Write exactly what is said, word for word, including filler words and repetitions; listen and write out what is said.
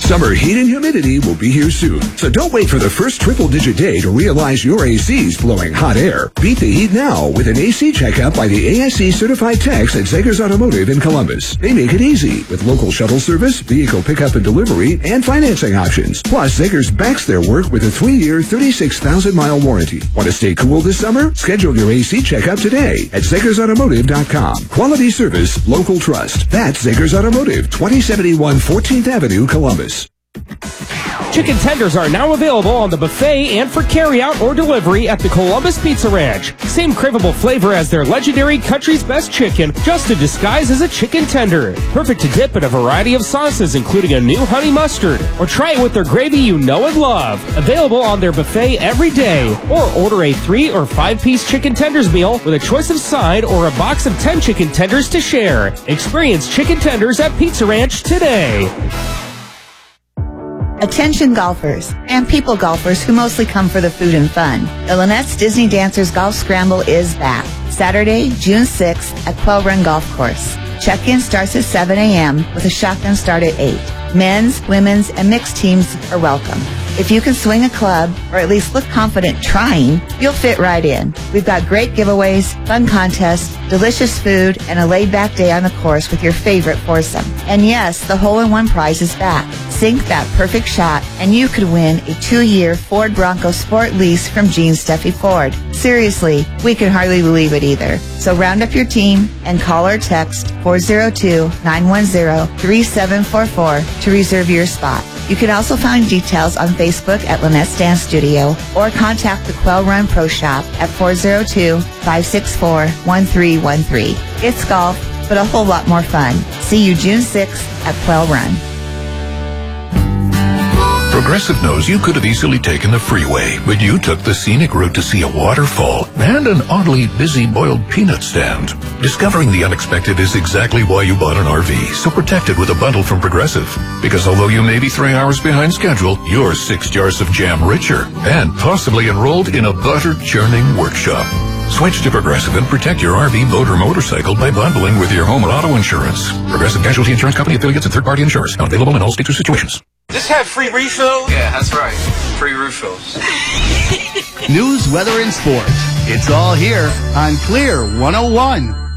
Summer heat and humidity will be here soon, so don't wait for the first triple-digit day to realize your A C's blowing hot air. Beat the heat now with an A C checkup by the A S C certified techs at Zegers Automotive in Columbus. They make it easy with local shuttle service, vehicle pickup and delivery, and financing options. Plus, Zegers backs their work with a three-year, thirty-six thousand mile warranty. Want to stay cool this summer? Schedule your A C checkup today at Zegers Automotive dot com. Quality service, local trust. That's Zegers Automotive, twenty seventy-one fourteenth Avenue, Columbus. Chicken tenders are now available on the buffet and for carryout or delivery at the Columbus Pizza Ranch. Same craveable flavor as their legendary Country's Best Chicken, just to disguise as a chicken tender. Perfect to dip in a variety of sauces, including a new honey mustard. Or try it with their gravy you know and love. Available on their buffet every day. Or order a three or five piece chicken tenders meal with a choice of side or a box of ten chicken tenders to share. Experience chicken tenders at Pizza Ranch today. Attention golfers and people golfers who mostly come for the food and fun. The Lynette's Disney Dancers Golf Scramble is back. Saturday, June sixth at Quail Run Golf Course. Check-in starts at seven a.m. with a shotgun start at eight. Men's, women's, and mixed teams are welcome. If you can swing a club, or at least look confident trying, you'll fit right in. We've got great giveaways, fun contests, delicious food, and a laid-back day on the course with your favorite foursome. And yes, the hole-in-one prize is back. Sink that perfect shot, and you could win a two-year Ford Bronco Sport lease from Gene Steffi Ford. Seriously, we can hardly believe it either. So round up your team and call or text four oh two, nine one zero, three seven four four to reserve your spot. You can also find details on Facebook at Lynette's Dance Studio or contact the Quail Run Pro Shop at four oh two, five six four, one three one three. It's golf, but a whole lot more fun. See you June sixth at Quail Run. Progressive knows you could have easily taken the freeway, but you took the scenic route to see a waterfall and an oddly busy boiled peanut stand. Discovering the unexpected is exactly why you bought an R V, so protect it with a bundle from Progressive. Because although you may be three hours behind schedule, you're six jars of jam richer and possibly enrolled in a butter churning workshop. Switch to Progressive and protect your R V, boat, or motorcycle by bundling with your home and auto insurance. Progressive Casualty Insurance Company, affiliates, and third-party insurers. Not available in all states or situations. Does this have free refills? Yeah, that's right. Free refills. News, weather, and sports. It's all here on Clear one oh one.